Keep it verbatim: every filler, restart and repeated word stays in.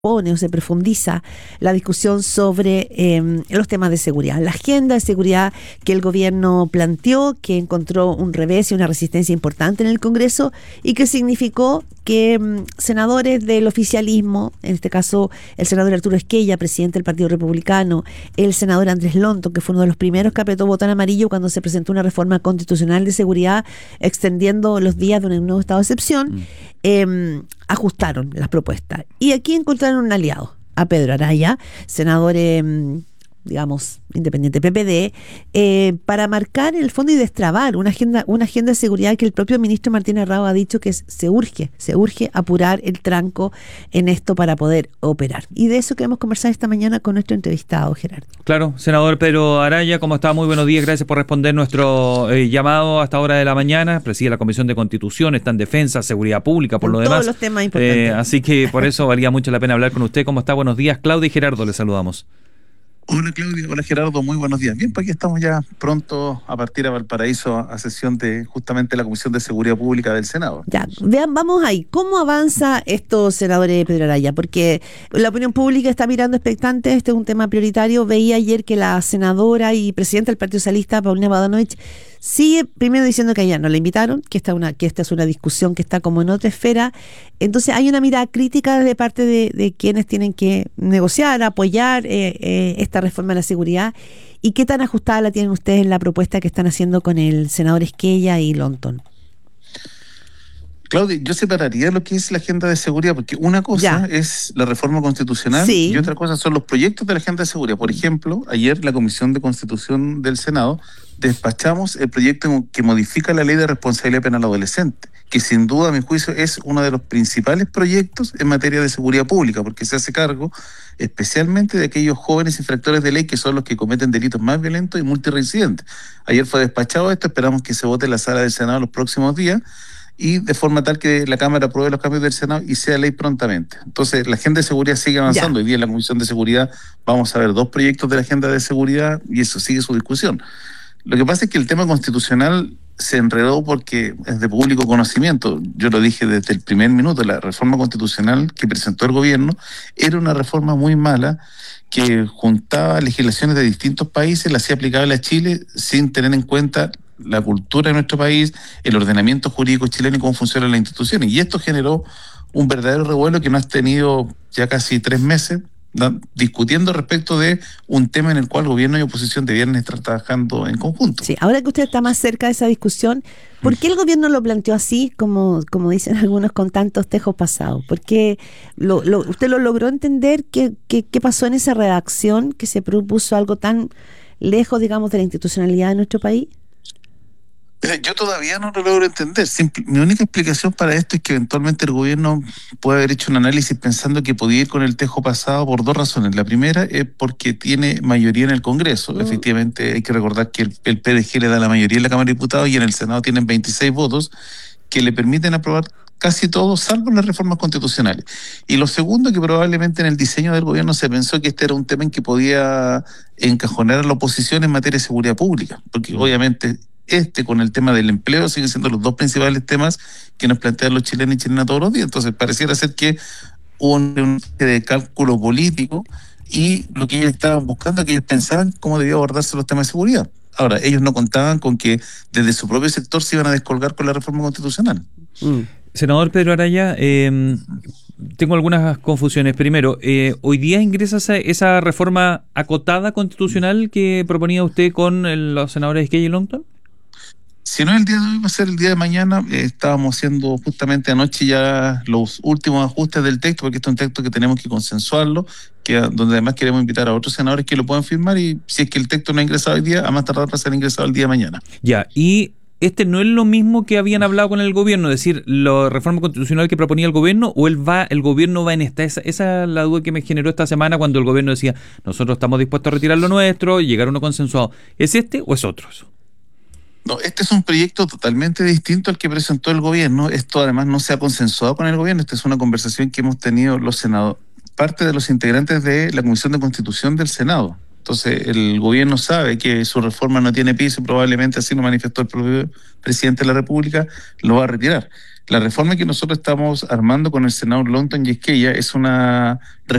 pone o se profundiza la discusión sobre eh, los temas de seguridad. La agenda de seguridad que el gobierno planteó, que encontró un revés y una resistencia importante en el Congreso y que significó que um, senadores del oficialismo, en este caso el senador Arturo Esquella, presidente del Partido Republicano, el senador Andrés Lonto, que fue uno de los primeros que apretó botón amarillo cuando se presentó una reforma constitucional de seguridad extendiendo los días de un nuevo estado de excepción, mm. eh, ajustaron las propuestas. Y aquí encontraron un aliado, a Pedro Araya, senador, eh, digamos, independiente P P D, eh, para marcar en el fondo y destrabar una agenda, una agenda de seguridad que el propio ministro Martínez Raúl ha dicho que es, se urge, se urge apurar el tranco en esto para poder operar. Y de eso queremos conversar esta mañana con nuestro entrevistado, Gerardo. Claro, senador Pedro Araya, ¿cómo está? Muy buenos días, gracias por responder nuestro eh, llamado a esta hora de la mañana. Preside la Comisión de Constitución, está en defensa, seguridad pública, por en lo todos demás. Todos los temas importantes. Eh, así que por eso valía mucho la pena hablar con usted. ¿Cómo está? Buenos días. Claudia y Gerardo, le saludamos. Hola Claudia, hola Gerardo, muy buenos días. Bien, pues aquí estamos ya pronto a partir a Valparaíso a sesión de justamente la Comisión de Seguridad Pública del Senado. Ya, vean, vamos ahí. ¿Cómo avanza esto, senadores Pedro Araya? Porque la opinión pública está mirando expectante, este es un tema prioritario. Veía ayer que la senadora y presidenta del Partido Socialista, Paulina Bodanovich, sigue primero diciendo que a ella no la invitaron, que esta, una, que esta es una discusión que está como en otra esfera. Entonces hay una mirada crítica de parte de, de quienes tienen que negociar, apoyar eh, eh, esta reforma de la seguridad. ¿Y qué tan ajustada la tienen ustedes en la propuesta que están haciendo con el senador Esquella y Lonton? Claudia, yo separaría lo que es la agenda de seguridad, porque una cosa ya. es la reforma constitucional sí. y otra cosa son los proyectos de la agenda de seguridad. Por ejemplo, ayer la Comisión de Constitución del Senado despachamos el proyecto que modifica la Ley de Responsabilidad Penal Adolescente, que sin duda, a mi juicio, es uno de los principales proyectos en materia de seguridad pública, porque se hace cargo especialmente de aquellos jóvenes infractores de ley que son los que cometen delitos más violentos y multireincidentes. Ayer fue despachado esto, esperamos que se vote en la sala del Senado los próximos días, y de forma tal que la Cámara apruebe los cambios del Senado y sea ley prontamente. Entonces, la agenda de seguridad sigue avanzando. Ya. Hoy día en la Comisión de Seguridad vamos a ver dos proyectos de la agenda de seguridad y eso sigue su discusión. Lo que pasa es que el tema constitucional se enredó porque es de público conocimiento. Yo lo dije desde el primer minuto, la reforma constitucional que presentó el gobierno era una reforma muy mala que juntaba legislaciones de distintos países, la hacía aplicable a Chile sin tener en cuenta la cultura de nuestro país, el ordenamiento jurídico chileno y cómo funcionan las instituciones. Y esto generó un verdadero revuelo que nos ha tenido ya casi tres meses ¿no? discutiendo respecto de un tema en el cual gobierno y oposición debieran estar trabajando en conjunto. Sí, ahora que usted está más cerca de esa discusión, ¿por qué el gobierno lo planteó así, como, como dicen algunos, con tantos tejos pasados? ¿Por qué lo, lo, usted lo logró entender? ¿Qué, qué, qué pasó en esa redacción que se propuso algo tan lejos, digamos, de la institucionalidad de nuestro país? Yo todavía no lo logro entender. Simple, mi única explicación para esto es que eventualmente el gobierno puede haber hecho un análisis pensando que podía ir con el tejo pasado por dos razones. La primera es porque tiene mayoría en el Congreso. Mm. Efectivamente, hay que recordar que el, el P D G le da la mayoría en la Cámara de Diputados y en el Senado tienen veintiséis votos que le permiten aprobar casi todo, salvo las reformas constitucionales. Y lo segundo, que probablemente en el diseño del gobierno se pensó que este era un tema en que podía encajonar a la oposición en materia de seguridad pública, porque mm. obviamente este con el tema del empleo siguen siendo los dos principales temas que nos plantean los chilenos y chilenas todos los días. Entonces pareciera ser que hubo un, un de cálculo político y lo que ellos estaban buscando, que ellos pensaban cómo debía abordarse los temas de seguridad. Ahora, ellos no contaban con que desde su propio sector se iban a descolgar con la reforma constitucional. Mm. Senador Pedro Araya, eh, tengo algunas confusiones. Primero, eh, ¿hoy día ingresa esa, esa reforma acotada constitucional que proponía usted con el, los senadores Esquella y Lonton? Si no es el día de hoy, va a ser el día de mañana. Eh, estábamos haciendo justamente anoche ya los últimos ajustes del texto, porque este es un texto que tenemos que consensuarlo, que donde además queremos invitar a otros senadores que lo puedan firmar, y si es que el texto no ha ingresado hoy día, a más tardar va a ser ingresado el día de mañana. Ya, y este no es lo mismo que habían hablado con el gobierno, es decir, la reforma constitucional que proponía el gobierno, o él va, el gobierno va en esta, esa, esa es la duda que me generó esta semana cuando el gobierno decía, nosotros estamos dispuestos a retirar lo nuestro, llegar a uno consensuado. ¿Es este o es otro eso? No, este es un proyecto totalmente distinto al que presentó el gobierno. Esto además no se ha consensuado con el gobierno. Esta es una conversación que hemos tenido los senadores, parte de los integrantes de la Comisión de Constitución del Senado. Entonces, el gobierno sabe que su reforma no tiene piso y probablemente así lo manifestó el propio presidente de la República, lo va a retirar. La reforma que nosotros estamos armando con el senador Longton y Esquella es una